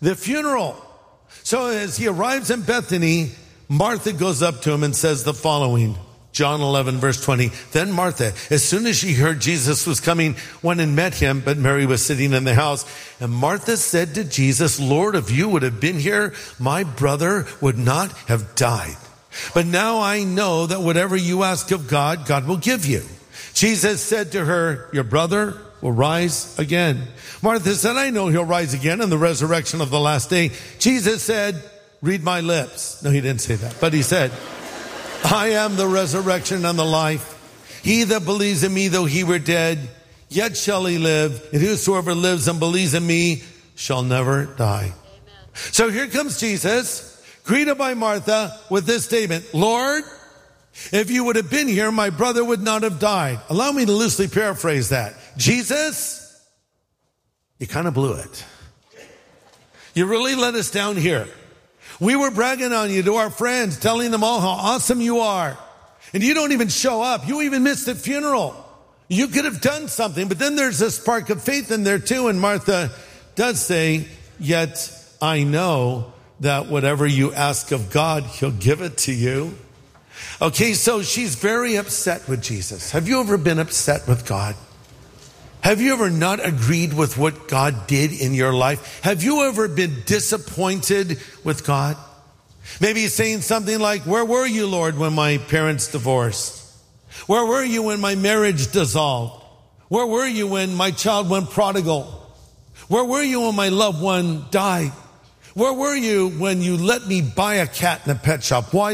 the funeral. So as he arrives in Bethany, Martha goes up to him and says the following. John 11, verse 20. Then Martha, as soon as she heard Jesus was coming, went and met him, but Mary was sitting in the house. And Martha said to Jesus, Lord, if you would have been here, my brother would not have died. But now I know that whatever you ask of God, God will give you. Jesus said to her, your brother will rise again. Martha said, I know he'll rise again in the resurrection of the last day. Jesus said, read my lips. No, he didn't say that, but he said, I am the resurrection and the life. He that believes in me, though he were dead, yet shall he live. And whosoever lives and believes in me shall never die. Amen. So here comes Jesus, greeted by Martha with this statement, Lord, if you would have been here, my brother would not have died. Allow me to loosely paraphrase that. Jesus, you kind of blew it. You really let us down here. We were bragging on you to our friends, telling them all how awesome you are. And you don't even show up. You even missed the funeral. You could have done something, but then there's a spark of faith in there too. And Martha does say, yet I know that whatever you ask of God, he'll give it to you. Okay, so she's very upset with Jesus. Have you ever been upset with God? Have you ever not agreed with what God did in your life? Have you ever been disappointed with God? Maybe he's saying something like, where were you, Lord, when my parents divorced? Where were you when my marriage dissolved? Where were you when my child went prodigal? Where were you when my loved one died? Where were you when you let me buy a cat in a pet shop? Why?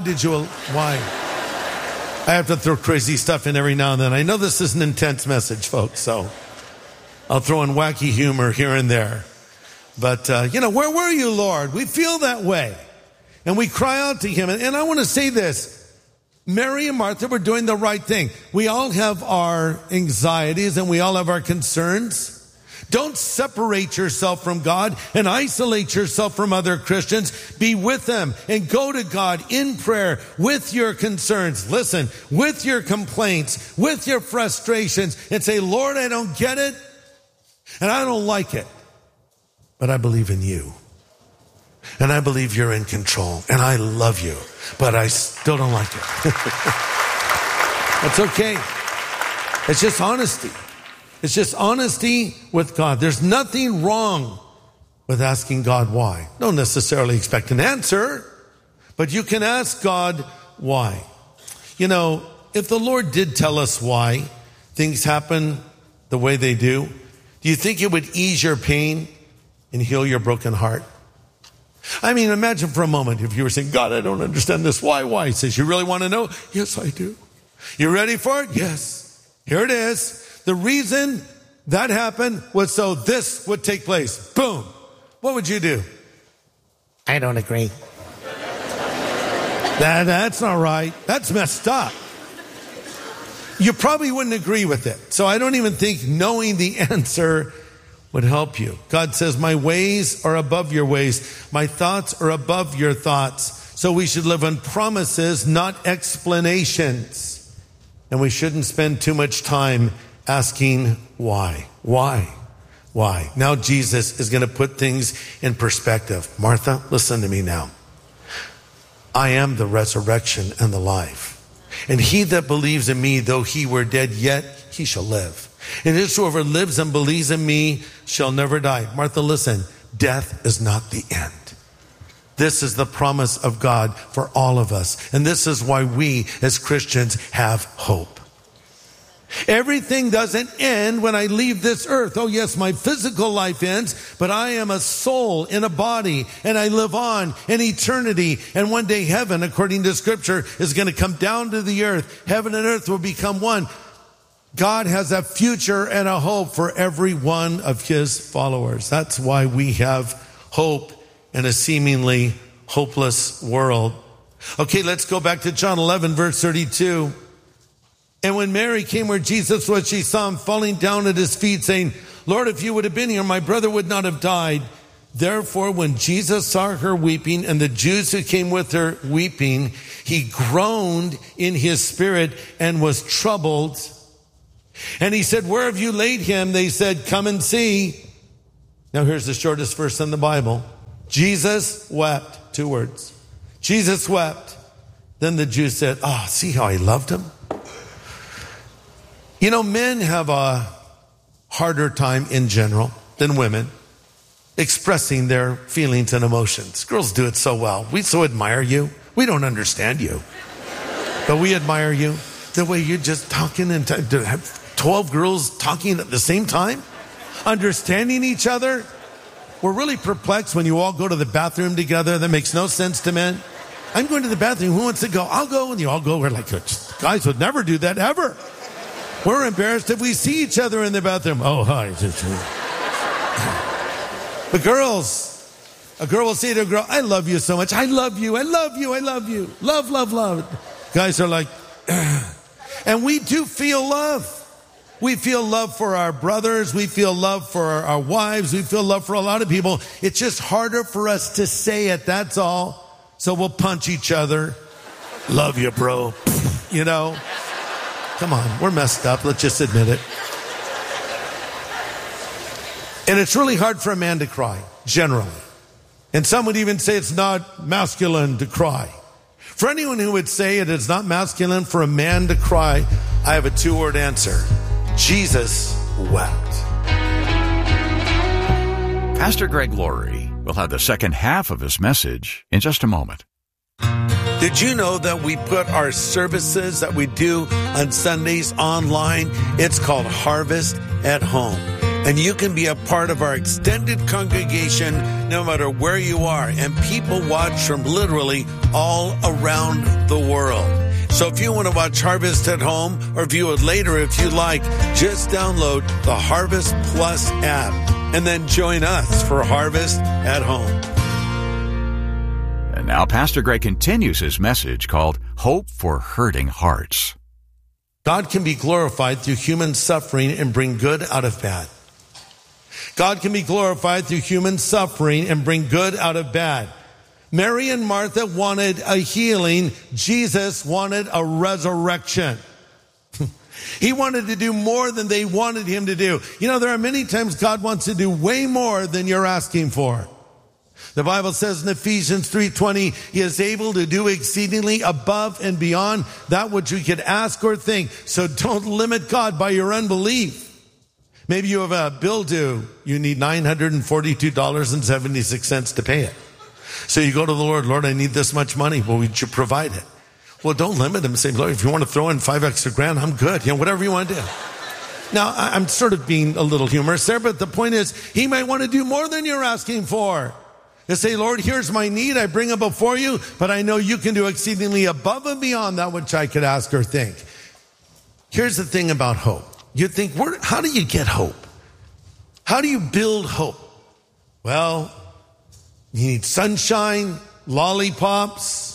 I have to throw crazy stuff in every now and then. I know this is an intense message, folks, so I'll throw in wacky humor here and there. But, where were you, Lord? We feel that way. And we cry out to him. And I want to say this. Mary and Martha were doing the right thing. We all have our anxieties and we all have our concerns. Don't separate yourself from God and isolate yourself from other Christians. Be with them and go to God in prayer with your concerns. Listen, with your complaints, with your frustrations, and say, Lord, I don't get it and I don't like it, but I believe in you. And I believe you're in control and I love you, but I still don't like it. That's okay. It's just honesty. It's just honesty with God. There's nothing wrong with asking God why. Don't necessarily expect an answer, but you can ask God why. If the Lord did tell us why things happen the way they do you think it would ease your pain and heal your broken heart? I mean, imagine for a moment if you were saying, God, I don't understand this. Why? He says, you really want to know? Yes, I do. You ready for it? Yes. Here it is. The reason that happened was so this would take place. Boom. What would you do? I don't agree. That's not right. That's messed up. You probably wouldn't agree with it. So I don't even think knowing the answer would help you. God says, my ways are above your ways. My thoughts are above your thoughts. So we should live on promises, not explanations. And we shouldn't spend too much time asking why. Now Jesus is going to put things in perspective. Martha, listen to me now. I am the resurrection and the life. And he that believes in me, though he were dead, yet he shall live. And whosoever lives and believes in me shall never die. Martha, listen, death is not the end. This is the promise of God for all of us. And this is why we as Christians have hope. Everything doesn't end when I leave this earth. Oh yes, my physical life ends, but I am a soul in a body and I live on in eternity. And one day heaven, according to scripture, is going to come down to the earth. Heaven and earth will become one. God has a future and a hope for every one of his followers. That's why we have hope in a seemingly hopeless world. Okay, let's go back to John 11, verse 32. And when Mary came where Jesus was, she saw him falling down at his feet, saying, Lord, if you would have been here, my brother would not have died. Therefore, when Jesus saw her weeping and the Jews who came with her weeping, he groaned in his spirit and was troubled. And he said, where have you laid him? They said, come and see. Now here's the shortest verse in the Bible. Jesus wept. 2 words. Jesus wept. Then the Jews said, oh, see how he loved him? You know, men have a harder time in general than women expressing their feelings and emotions. Girls do it so well. We so admire you. We don't understand you, but we admire you. The way you're just talking and to have 12 girls talking at the same time, understanding each other. We're really perplexed when you all go to the bathroom together. That makes no sense to men. I'm going to the bathroom. Who wants to go? I'll go. And you all go. We're like, guys would never do that ever. We're embarrassed if we see each other in the bathroom. Oh, hi. But girls, a girl will say to a girl, I love you so much. I love you. I love you. I love you. Love, love, love. Guys are like, and we do feel love. We feel love for our brothers. We feel love for our wives. We feel love for a lot of people. It's just harder for us to say it. That's all. So we'll punch each other. Love you, bro. You know, come on. We're messed up. Let's just admit it. And it's really hard for a man to cry, generally. And some would even say it's not masculine to cry. For anyone who would say it is not masculine for a man to cry, I have a 2-word answer. Jesus wept. Pastor Greg Laurie will have the second half of his message in just a moment. Did you know that we put our services that we do on Sundays online? It's called Harvest at Home. And you can be a part of our extended congregation no matter where you are. And people watch from literally all around the world. So if you want to watch Harvest at Home or view it later if you like, just download the Harvest Plus app and then join us for Harvest at Home. And now Pastor Greg continues his message called Hope for Hurting Hearts. God can be glorified through human suffering and bring good out of bad. God can be glorified through human suffering and bring good out of bad. Mary and Martha wanted a healing. Jesus wanted a resurrection. He wanted to do more than they wanted him to do. You know, there are many times God wants to do way more than you're asking for. The Bible says in Ephesians 3:20, he is able to do exceedingly above and beyond that which we could ask or think. So don't limit God by your unbelief. Maybe you have a bill due. You need $942.76 to pay it. So you go to the Lord, Lord, I need this much money. Well, would you provide it? Well, don't limit him. Say, Lord, if you want to throw in $5 extra grand, I'm good. You know, whatever you want to do. Now, I'm sort of being a little humorous there, but the point is, he might want to do more than you're asking for. You say, Lord, here's my need. I bring it before you, but I know you can do exceedingly above and beyond that which I could ask or think. Here's the thing about hope. You think, how do you get hope? How do you build hope? Well, you need sunshine, lollipops,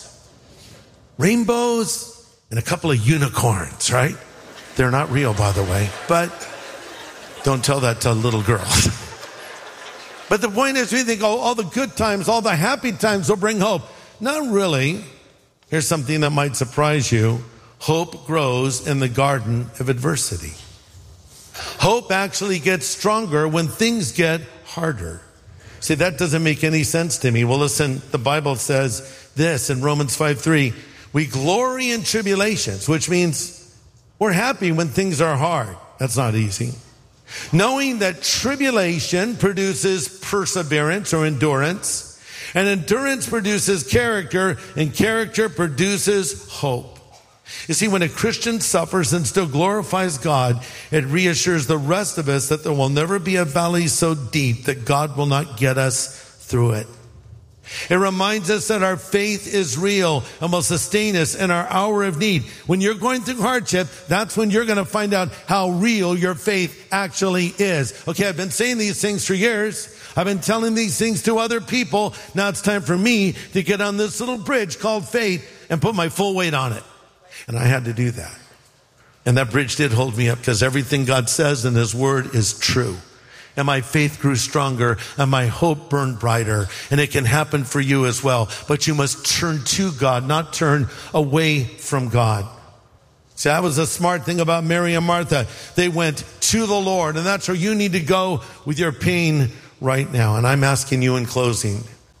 rainbows, and a couple of unicorns, right? They're not real, by the way, but don't tell that to little girls. But the point is, we think, oh, all the good times, all the happy times will bring hope. Not really. Here's something that might surprise you. Hope grows in the garden of adversity. Hope actually gets stronger when things get harder. See, that doesn't make any sense to me. Well, listen, the Bible says this in Romans 5:3. We glory in tribulations, which means we're happy when things are hard. That's not easy. Knowing that tribulation produces perseverance or endurance, and endurance produces character, and character produces hope. You see, when a Christian suffers and still glorifies God, it reassures the rest of us that there will never be a valley so deep that God will not get us through it. It reminds us that our faith is real and will sustain us in our hour of need. When you're going through hardship, that's when you're going to find out how real your faith actually is. Okay, I've been saying these things for years. I've been telling these things to other people. Now it's time for me to get on this little bridge called faith and put my full weight on it. And I had to do that. And that bridge did hold me up because everything God says in his word is true. And my faith grew stronger and my hope burned brighter. And it can happen for you as well. But you must turn to God, not turn away from God. See, that was a smart thing about Mary and Martha. They went to the Lord. And that's where you need to go with your pain right now. And I'm asking you in closing,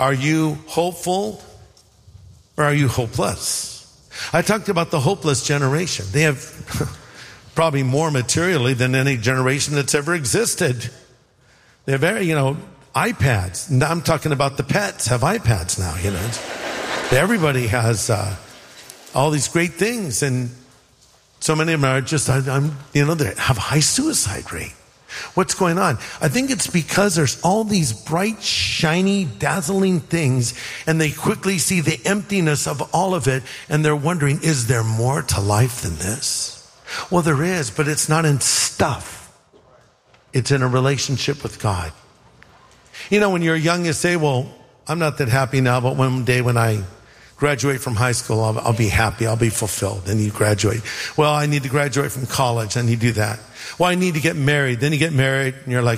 Are you hopeful or are you hopeless? I talked about the hopeless generation. They have probably more materially than any generation that's ever existed. They have iPads. Now I'm talking about the pets have iPads now, Everybody has all these great things, and so many of them are just, they have a high suicide rate. What's going on? I think it's because there's all these bright, shiny, dazzling things, and they quickly see the emptiness of all of it, and they're wondering, is there more to life than this? Well, there is, but it's not in stuff. It's in a relationship with God. When you're young, you say, well, I'm not that happy now, but one day when I graduate from high school, I'll be happy, I'll be fulfilled. Then you graduate. Well, I need to graduate from college, and you do that. Well, I need to get married. Then you get married, and you're like,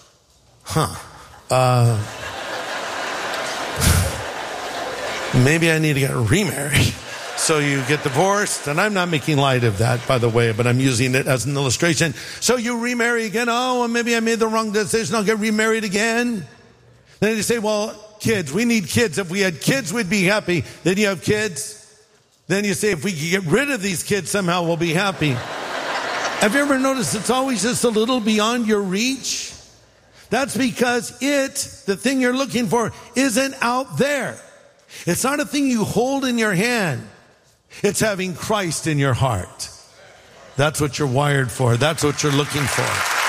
maybe I need to get remarried. So you get divorced, and I'm not making light of that, by the way, but I'm using it as an illustration. So you remarry again. Oh, well, maybe I made the wrong decision. I'll get remarried again. Then you say, well, kids, we need kids. If we had kids, we'd be happy. Then you have kids. Then you say, if we could get rid of these kids, somehow we'll be happy. Have you ever noticed it's always just a little beyond your reach? That's because the thing you're looking for, isn't out there. It's not a thing you hold in your hand. It's having Christ in your heart. That's what you're wired for. That's what you're looking for.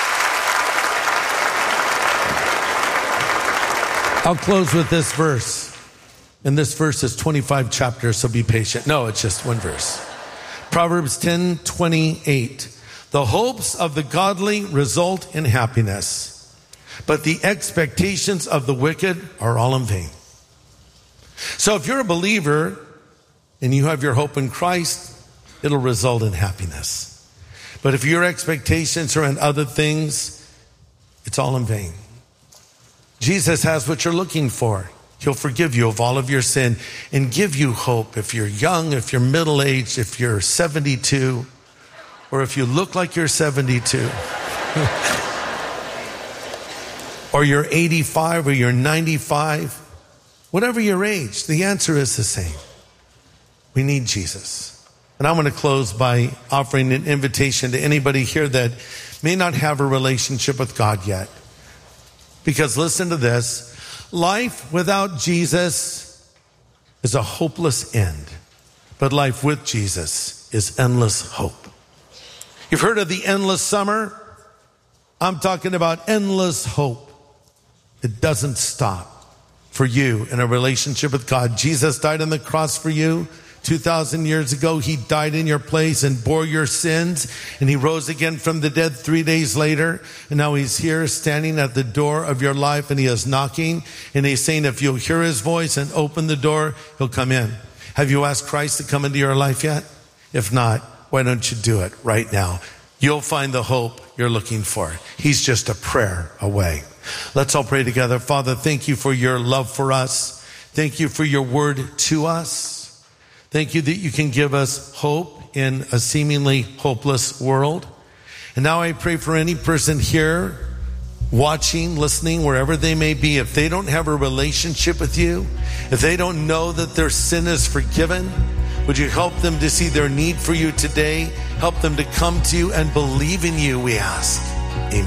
I'll close with this verse. And this verse is 25 chapters, so be patient. No, it's just one verse. Proverbs 10:28. The hopes of the godly result in happiness, but the expectations of the wicked are all in vain. So if you're a believer and you have your hope in Christ, it'll result in happiness. But if your expectations are in other things, it's all in vain. Jesus has what you're looking for. He'll forgive you of all of your sin and give you hope. If you're young, if you're middle-aged, if you're 72, or if you look like you're 72, or you're 85 or you're 95, whatever your age, the answer is the same. We need Jesus. And I want to close by offering an invitation to anybody here that may not have a relationship with God yet. Because listen to this, life without Jesus is a hopeless end, but life with Jesus is endless hope. You've heard of the endless summer? I'm talking about endless hope. It doesn't stop for you in a relationship with God. Jesus died on the cross for you 2,000 years ago. He died in your place and bore your sins, and he rose again from the dead 3 days later. And now he's here standing at the door of your life, and he is knocking, and he's saying, if you'll hear his voice and open the door, he'll come in. Have you asked Christ to come into your life yet? If not, why don't you do it right now? You'll find the hope you're looking for. He's just a prayer away. Let's all pray together. Father, thank you for your love for us. Thank you for your word to us. Thank you that you can give us hope in a seemingly hopeless world. And now I pray for any person here, watching, listening, wherever they may be, if they don't have a relationship with you, if they don't know that their sin is forgiven, would you help them to see their need for you today? Help them to come to you and believe in you, we ask.